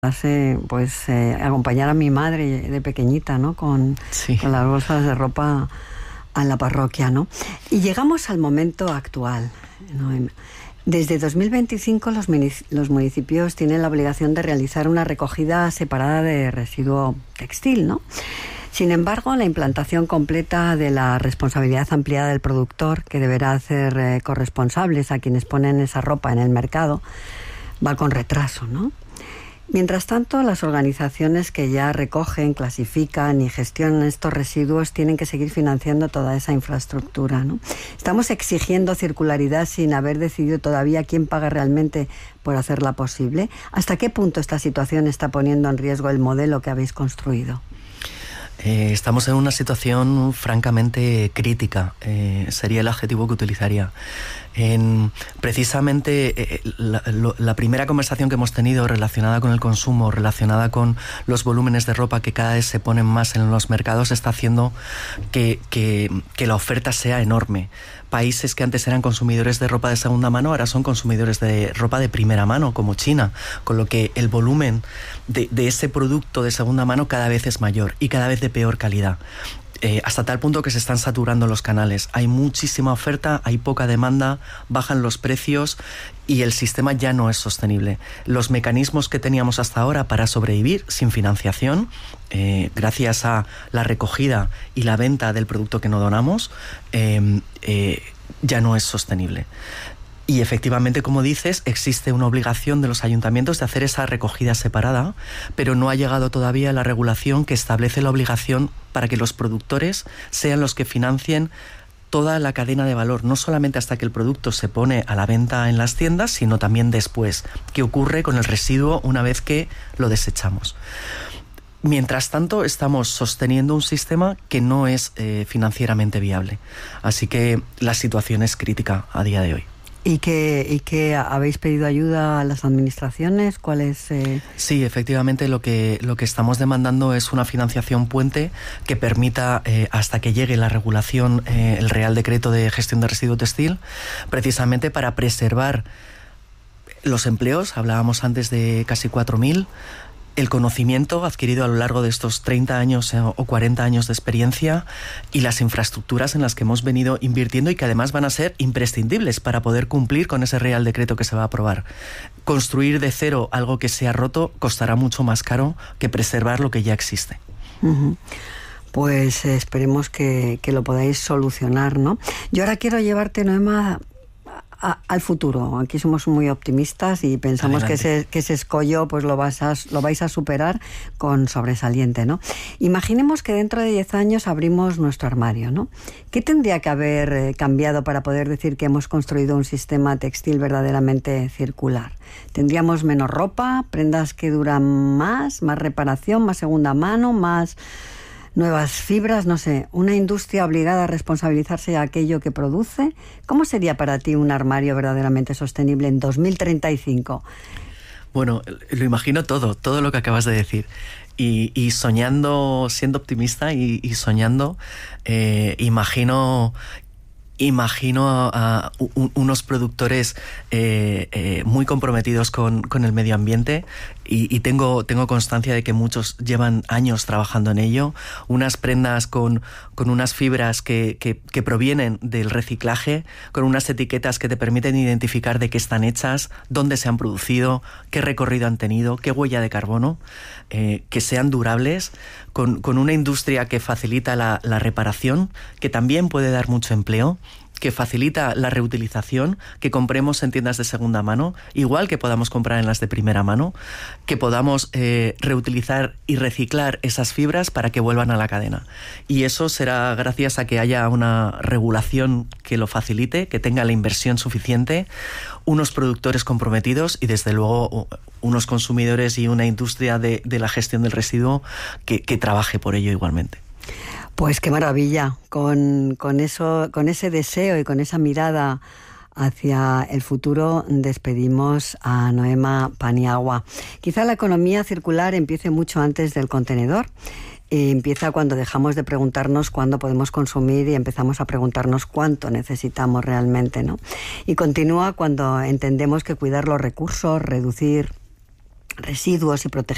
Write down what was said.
pues acompañar a mi madre de pequeñita, ¿no? Con las bolsas de ropa a la parroquia, ¿no? Y llegamos al momento actual, ¿no? Desde 2025 los municipios tienen la obligación de realizar una recogida separada de residuo textil, ¿no? Sin embargo, la implantación completa de la responsabilidad ampliada del productor, que deberá hacer corresponsables a quienes ponen esa ropa en el mercado, va con retraso, ¿no? Mientras tanto, las organizaciones que ya recogen, clasifican y gestionan estos residuos tienen que seguir financiando toda esa infraestructura, ¿no? Estamos exigiendo circularidad sin haber decidido todavía quién paga realmente por hacerla posible. ¿Hasta qué punto esta situación está poniendo en riesgo el modelo que habéis construido? Estamos en una situación francamente crítica, sería el adjetivo que utilizaría. Precisamente la primera conversación que hemos tenido relacionada con el consumo, relacionada con los volúmenes de ropa que cada vez se ponen más en los mercados, está haciendo que la oferta sea enorme. Países que antes eran consumidores de ropa de segunda mano ahora son consumidores de ropa de primera mano, como China, con lo que el volumen de ese producto de segunda mano cada vez es mayor y cada vez de peor calidad. Hasta tal punto que se están saturando los canales. Hay muchísima oferta, hay poca demanda, bajan los precios y el sistema ya no es sostenible. Los mecanismos que teníamos hasta ahora para sobrevivir sin financiación, gracias a la recogida y la venta del producto que no donamos, ya no es sostenible. Y efectivamente, como dices, existe una obligación de los ayuntamientos de hacer esa recogida separada, pero no ha llegado todavía la regulación que establece la obligación para que los productores sean los que financien toda la cadena de valor, no solamente hasta que el producto se pone a la venta en las tiendas, sino también después, qué ocurre con el residuo una vez que lo desechamos. Mientras tanto, estamos sosteniendo un sistema que no es financieramente viable. Así que la situación es crítica a día de hoy. ¿Y que habéis pedido ayuda a las administraciones? ¿Cuál es? Sí, efectivamente lo que estamos demandando es una financiación puente que permita, hasta que llegue la regulación, el Real Decreto de Gestión de Residuo Textil, precisamente para preservar los empleos. Hablábamos antes de casi 4.000. El conocimiento adquirido a lo largo de estos 30 años o 40 años de experiencia y las infraestructuras en las que hemos venido invirtiendo y que además van a ser imprescindibles para poder cumplir con ese Real Decreto que se va a aprobar. Construir de cero algo que se ha roto costará mucho más caro que preservar lo que ya existe. Uh-huh. Pues esperemos que lo podáis solucionar, ¿no? Yo ahora quiero llevarte, Noema, al futuro. Aquí somos muy optimistas y pensamos que ese escollo pues lo vais a superar con sobresaliente, ¿no? Imaginemos que dentro de 10 años abrimos nuestro armario, ¿no? ¿Qué tendría que haber cambiado para poder decir que hemos construido un sistema textil verdaderamente circular? ¿Tendríamos menos ropa, prendas que duran más reparación, más segunda mano, más nuevas fibras, no sé, una industria obligada a responsabilizarse de aquello que produce? ¿Cómo sería para ti un armario verdaderamente sostenible en 2035? Bueno, lo imagino todo lo que acabas de decir. Y soñando, siendo optimista y soñando, imagino a unos productores muy comprometidos con el medio ambiente y tengo constancia de que muchos llevan años trabajando en ello. Unas prendas con unas fibras que provienen del reciclaje, con unas etiquetas que te permiten identificar de qué están hechas, dónde se han producido, qué recorrido han tenido, qué huella de carbono, que sean durables, con una industria que facilita la reparación, que también puede dar mucho empleo, que facilita la reutilización, que compremos en tiendas de segunda mano, igual que podamos comprar en las de primera mano, que podamos reutilizar y reciclar esas fibras para que vuelvan a la cadena. Y eso será gracias a que haya una regulación que lo facilite, que tenga la inversión suficiente, unos productores comprometidos y desde luego unos consumidores y una industria de la gestión del residuo que trabaje por ello igualmente. Pues qué maravilla, con ese deseo y con esa mirada hacia el futuro despedimos a Noema Paniagua. Quizá la economía circular empiece mucho antes del contenedor. Empieza cuando dejamos de preguntarnos cuándo podemos consumir y empezamos a preguntarnos cuánto necesitamos realmente, ¿no? Y continúa cuando entendemos que cuidar los recursos, reducir residuos y proteger